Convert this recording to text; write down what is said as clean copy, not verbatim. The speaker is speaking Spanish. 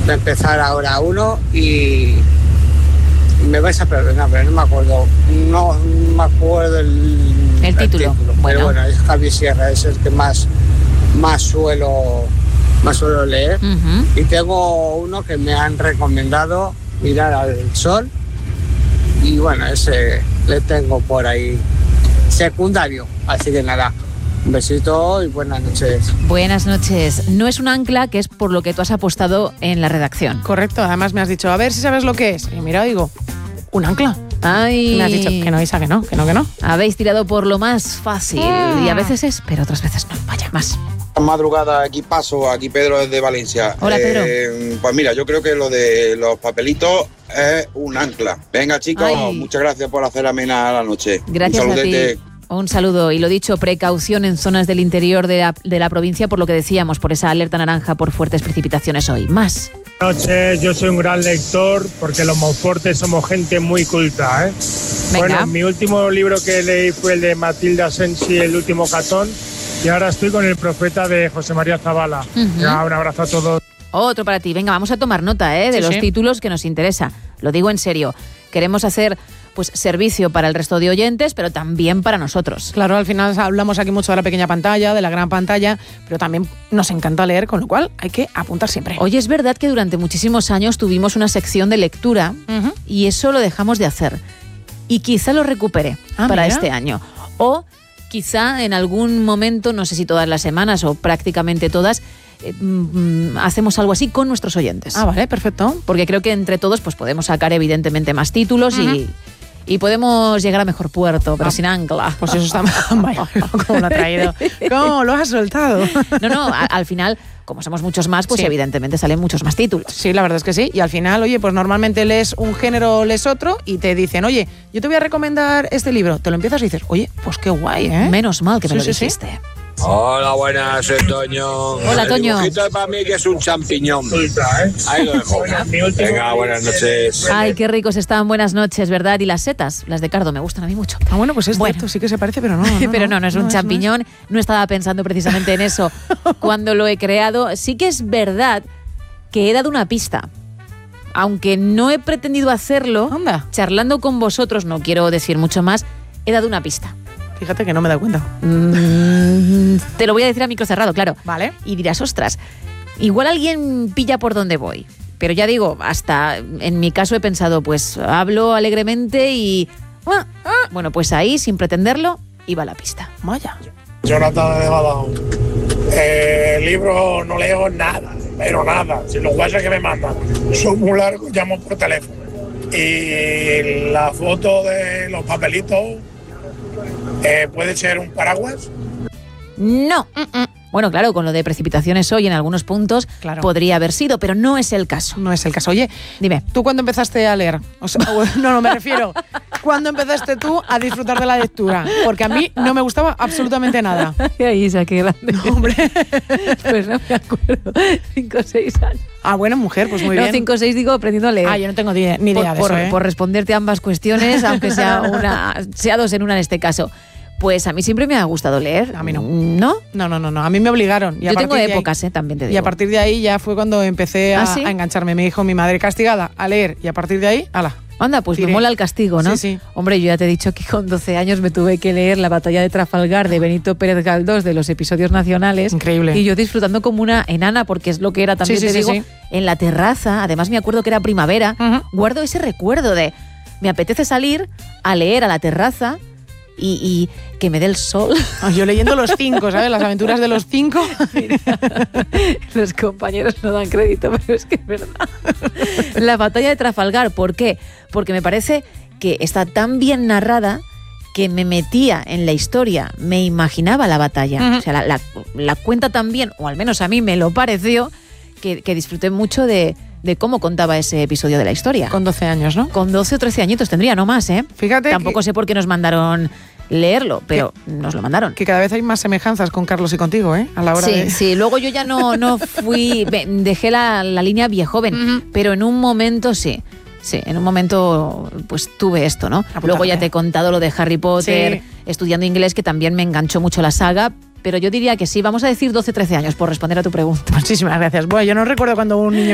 de empezar ahora uno y me vais a perdonar, pero no me acuerdo el título. Pero bueno, es Javi Sierra, es el que más suelo leer. Y tengo uno que me han recomendado, Mirar al Sol, y bueno, ese le tengo por ahí secundario, así que nada, un besito y buenas noches. Buenas noches. No es un ancla, que es por lo que tú has apostado en la redacción. Correcto, además me has dicho, a ver si sabes lo que es. Y mira, digo, un ancla. Ay. Me has dicho que no, Isa, que no. Habéis tirado por lo más fácil. Y a veces es, pero otras veces no. Vaya, más. Madrugada, aquí Pedro desde Valencia. Hola, Pedro. Pues mira, yo creo que lo de los papelitos es un ancla. Venga, chicos, muchas gracias por hacer amena la noche. Gracias a ti. Un saludo. Y lo dicho, precaución en zonas del interior de la provincia, por lo que decíamos, por esa alerta naranja por fuertes precipitaciones hoy. Más. Buenas noches, yo soy un gran lector porque los Monfortes somos gente muy culta, ¿eh? Venga. Bueno, mi último libro que leí fue el de Matilde Asensi, El último catón, y ahora estoy con El profeta de José María Zabala. Ya, un abrazo a todos. Otro para ti. Venga, vamos a tomar nota de los títulos que nos interesa. Lo digo en serio. Queremos hacer pues servicio para el resto de oyentes, pero también para nosotros. Claro, al final hablamos aquí mucho de la pequeña pantalla, de la gran pantalla, pero también nos encanta leer, con lo cual hay que apuntar siempre. Oye, es verdad que durante muchísimos años tuvimos una sección de lectura y eso lo dejamos de hacer. Y quizá lo recupere para este año. O quizá en algún momento, no sé si todas las semanas o prácticamente todas, hacemos algo así con nuestros oyentes. Ah, vale, perfecto. Porque creo que entre todos pues podemos sacar evidentemente más títulos y podemos llegar a mejor puerto, pero sin ancla. Pues eso está... Vaya, ¿cómo lo ha traído? ¿Cómo lo has soltado? No, al final, como somos muchos más, pues evidentemente salen muchos más títulos. Sí, la verdad es que sí. Y al final, oye, pues normalmente lees un género, lees otro y te dicen, oye, yo te voy a recomendar este libro. Te lo empiezas y dices, oye, pues qué guay, ¿eh? Menos mal que me lo dijiste. Sí. Hola, buenas, soy Toño. Hola, Toño. El dibujito para mí que es un champiñón. Ahí lo dejo. Venga, buenas noches. Ay, qué ricos están, buenas noches, ¿verdad? Y las setas, las de cardo, me gustan a mí mucho. Ah, bueno, pues esto sí que se parece, pero no. Pero no es un champiñón. No estaba pensando precisamente en eso cuando lo he creado. Sí que es verdad que he dado una pista. Aunque no he pretendido hacerlo, charlando con vosotros, no quiero decir mucho más, he dado una pista. Fíjate que no me da cuenta. Te lo voy a decir a micro cerrado, claro. Vale. Y dirás, ostras, igual alguien pilla por dónde voy. Pero ya digo, hasta en mi caso he pensado, pues hablo alegremente y... Bueno, pues ahí, sin pretenderlo, iba la pista. Vaya. Jonathan de Badao. Libro no leo nada, pero nada. Si los WhatsApp que me mandan son muy largos, llamo por teléfono. Y la foto de los papelitos... ¿puede ser un paraguas? No. Bueno, claro, con lo de precipitaciones hoy en algunos puntos podría haber sido, pero no es el caso. No es el caso. Oye, dime. ¿Tú cuándo empezaste a leer? O sea, no, me refiero. ¿Cuándo empezaste tú a disfrutar de la lectura? Porque a mí no me gustaba absolutamente nada. Ahí, Isa, qué grande. No, hombre. Pues no me acuerdo. 5 o 6 años. Ah, bueno, mujer, pues muy bien. 5 o 6 digo aprendiendo a leer. Ah, yo no tengo ni idea de eso, por responderte a ambas cuestiones, aunque sea dos en una en este caso. Pues a mí siempre me ha gustado leer. A mí no. ¿No? No. A mí me obligaron. Yo tengo épocas, también te digo. Y a partir de ahí ya fue cuando empecé a engancharme. Me dijo mi madre castigada a leer y a partir de ahí, ala. Anda, pues me mola el castigo, ¿no? Sí. Hombre, yo ya te he dicho que con 12 años me tuve que leer La batalla de Trafalgar de Benito Pérez Galdós de los episodios nacionales. Increíble. Y yo disfrutando como una enana, porque es lo que era también, te digo, en la terraza. Además me acuerdo que era primavera. Guardo ese recuerdo de me apetece salir a leer a la terraza y que me dé el sol. Yo leyendo Los 5, ¿sabes? Las aventuras de Los 5. Mira, los compañeros no dan crédito, pero es que es verdad. La batalla de Trafalgar, ¿por qué? Porque me parece que está tan bien narrada que me metía en la historia, me imaginaba la batalla. O sea, la cuenta tan bien, o al menos a mí me lo pareció, que disfruté mucho de cómo contaba ese episodio de la historia. Con 12 años, ¿no? Con 12 o 13 añitos tendría, no más, ¿eh? Fíjate. Tampoco sé por qué nos mandaron leerlo, pero nos lo mandaron. Que cada vez hay más semejanzas con Carlos y contigo, ¿eh? A la hora de... Sí, luego yo ya no fui, dejé la línea viejoven, pero en un momento sí, en un momento pues tuve esto, ¿no? Luego ya te he contado lo de Harry Potter, estudiando inglés, que también me enganchó mucho la saga, pero yo diría que sí, vamos a decir 12, 13 años, por responder a tu pregunta. Muchísimas gracias. Bueno, yo no recuerdo cuando un niño